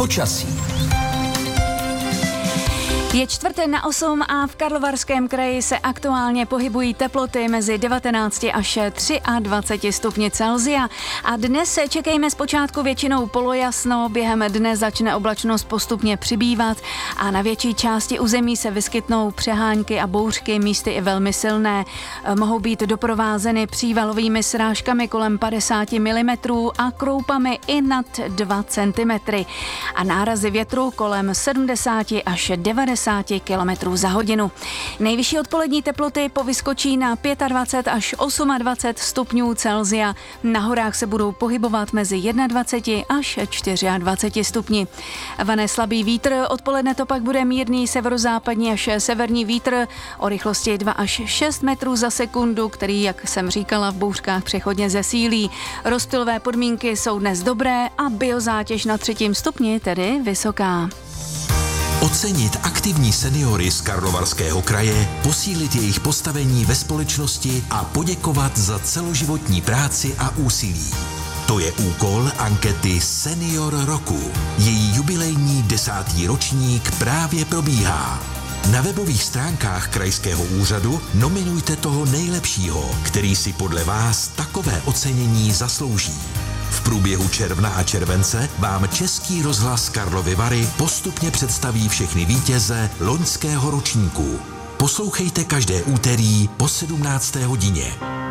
Počasí. Je 4:08 a v Karlovarském kraji se aktuálně pohybují teploty mezi 19 až 23 stupni Celsia. A dnes se čekejme zpočátku většinou polojasno, během dne začne oblačnost postupně přibývat a na větší části území se vyskytnou přehánky a bouřky, místy i velmi silné. Mohou být doprovázeny přívalovými srážkami kolem 50 mm a kroupami i nad 2 cm. A nárazy větru kolem 70 až 90 km za hodinu. Nejvyšší odpolední teploty povyskočí na 25 až 28 stupňů Celsia. Na horách se budou pohybovat mezi 21 až 24 stupni. Vane slabý vítr, odpoledne to pak bude mírný severozápadní až severní vítr o rychlosti 2 až 6 metrů za sekundu, který, jak jsem říkala, v bouřkách přechodně zesílí. Rozptylové podmínky jsou dnes dobré a biozátěž na 3. stupni tedy vysoká. Ocenit aktivní seniory z Karlovarského kraje, posílit jejich postavení ve společnosti a poděkovat za celoživotní práci a úsilí. To je úkol ankety Senior roku. Její jubilejní 10. ročník právě probíhá. Na webových stránkách krajského úřadu nominujte toho nejlepšího, který si podle vás takové ocenění zaslouží. V průběhu června a července vám Český rozhlas Karlovy Vary postupně představí všechny vítěze loňského ročníku. Poslouchejte každé úterý po 17. hodině.